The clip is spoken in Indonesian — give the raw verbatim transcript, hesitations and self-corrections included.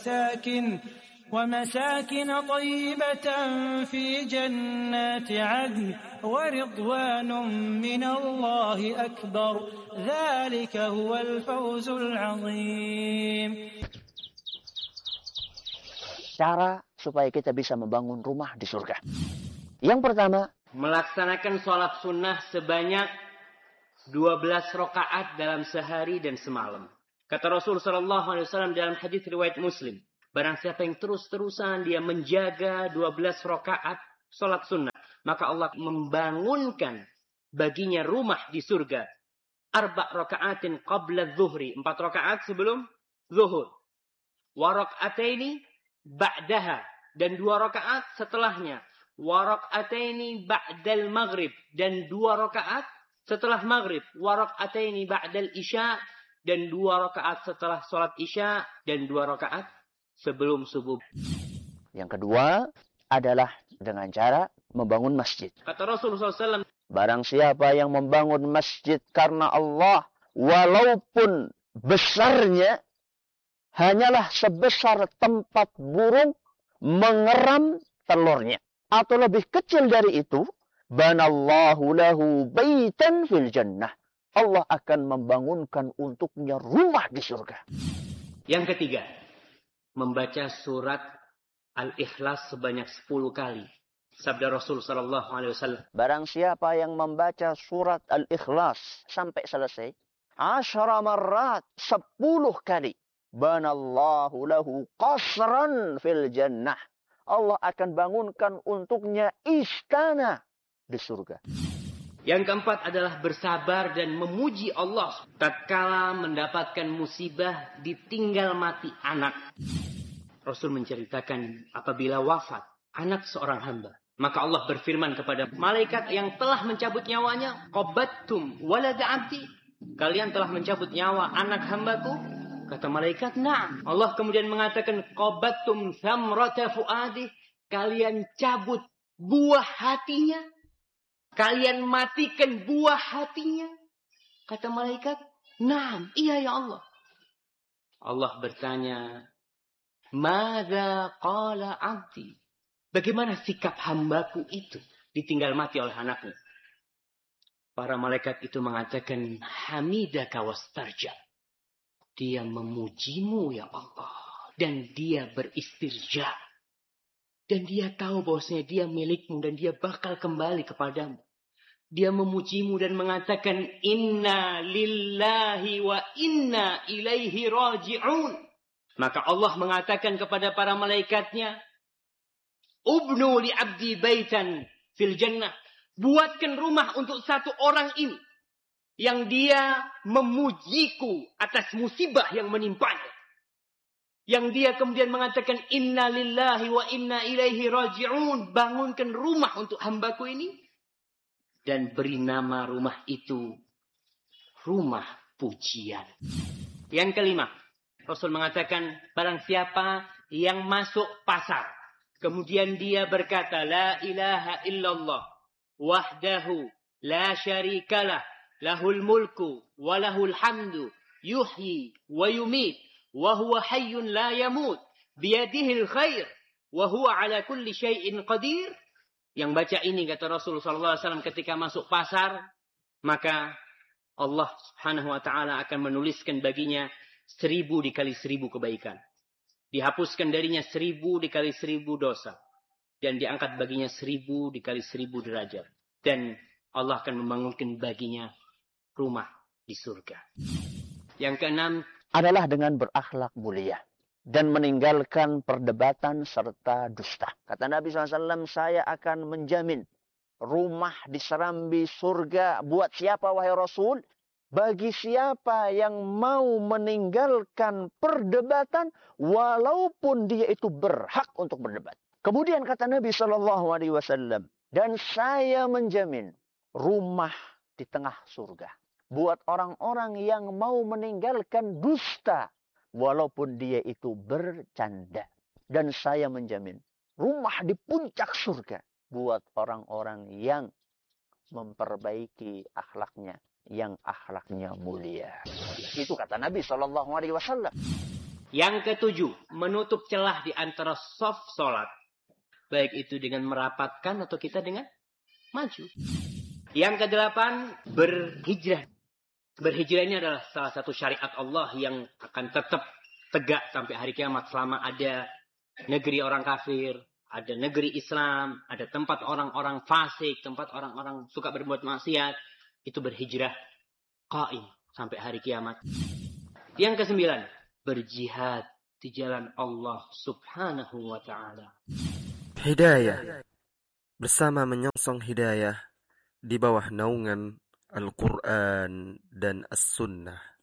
ومساكن ومساكن طيبة في جنات عدن ورضوان من الله أكبر ذلك هو الفوز العظيم. Cara supaya kita bisa membangun rumah di surga. Yang pertama, melaksanakan sholat sunnah sebanyak dua belas rakaat dalam sehari dan semalam. Kata Rasul sallallahu alaihi wasallam dalam hadis riwayat Muslim, barang siapa yang terus-terusan dia menjaga dua belas rakaat sholat sunnah, maka Allah membangunkan baginya rumah di surga. Arba' raka'atin qabla dhuhri, empat rakaat sebelum zuhur. Wa raka'ataini ba'daha, dan dua rakaat setelahnya. Wa raka'ataini ba'dal maghrib, dan dua rakaat setelah maghrib. Wa raka'ataini ba'dal isya, dan dua rakaat setelah sholat isya, dan dua rakaat sebelum subuh. Yang kedua adalah dengan cara membangun masjid. Kata Rasulullah shallallahu alaihi wasallam, barang siapa yang membangun masjid karena Allah, walaupun besarnya hanyalah sebesar tempat burung mengeram telurnya, atau lebih kecil dari itu, banallahu lahu baitan fil jannah, Allah akan membangunkan untuknya rumah di surga. Yang ketiga, membaca surat Al-Ikhlas sebanyak sepuluh kali. Sabda Rasul sallallahu alaihi wasallam, barang siapa yang membaca surat Al-Ikhlas sampai selesai, asyara marrat, sepuluh kali, banallahu lahu qasran fil jannah, Allah akan bangunkan untuknya istana di surga. Yang keempat adalah bersabar dan memuji Allah tatkala mendapatkan musibah ditinggal mati anak. Rasul menceritakan apabila wafat anak seorang hamba, maka Allah berfirman kepada malaikat yang telah mencabut nyawanya, qabattum walad abdi, kalian telah mencabut nyawa anak hambaku? Kata malaikat, na'am. Allah kemudian mengatakan, qabattum thamrata fuadi, kalian cabut buah hatinya, kalian matikan buah hatinya. Kata malaikat, na'am, iya ya Allah. Allah bertanya, madza qala abdi, bagaimana sikap hambaku itu ditinggal mati oleh anaknya? Para malaikat itu mengatakan, hamidaka wastarja, dia memujimu ya Allah, dan dia beristirja, dan dia tahu bahwasanya dia milikmu dan dia bakal kembali kepadamu. Dia memujimu dan mengatakan, inna lillahi wa inna ilaihi raji'un. Maka Allah mengatakan kepada para malaikatnya, ubnu li abdi baitan fil jannah, buatkan rumah untuk satu orang ini yang dia memujiku atas musibah yang menimpanya, yang dia kemudian mengatakan inna lillahi wa inna ilaihi raji'un, bangunkan rumah untuk hambaku ini, dan beri nama rumah itu rumah pujian. Yang kelima, Rasul mengatakan, barang siapa yang masuk pasar, kemudian dia berkata, la ilaha illallah, wahdahu, la syarikalah, lahul mulku, walahul hamdu, yuhyi, wa yumit, wa huwa hayyun la yamut, biyadihil khair, wa huwa ala kulli syai'in qadir. Yang baca ini, kata Rasulullah sallallahu alaihi wasallam, ketika masuk pasar, maka Allah subhanahu wa ta'ala akan menuliskan baginya seribu dikali seribu kebaikan. Dihapuskan darinya seribu dikali seribu dosa. Dan diangkat baginya seribu dikali seribu derajat. Dan Allah akan membangunkan baginya rumah di surga. Yang keenam adalah dengan berakhlak mulia dan meninggalkan perdebatan serta dusta. Kata Nabi shallallahu alaihi wasallam, saya akan menjamin rumah di serambi surga. Buat siapa wahai Rasul? Bagi siapa yang mau meninggalkan perdebatan walaupun dia itu berhak untuk berdebat. Kemudian kata Nabi shallallahu alaihi wasallam, dan saya menjamin rumah di tengah surga buat orang-orang yang mau meninggalkan dusta walaupun dia itu bercanda. Dan saya menjamin rumah di puncak surga buat orang-orang yang memperbaiki akhlaknya, yang akhlaknya mulia. Itu kata Nabi shallallahu alaihi wasallam. Yang ketujuh, menutup celah di antara shaf salat. Baik itu dengan merapatkan atau kita dengan maju. Yang kedelapan, berhijrah. Berhijrah ini adalah salah satu syariat Allah yang akan tetap tegak sampai hari kiamat selama ada negeri orang kafir, ada negeri Islam, ada tempat orang-orang fasik, tempat orang-orang suka berbuat maksiat, itu berhijrah qaim sampai hari kiamat. Yang kesembilan, berjihad di jalan Allah Subhanahu wa taala. Hidayah, bersama menyongsong hidayah di bawah naungan Al-Quran dan As-Sunnah.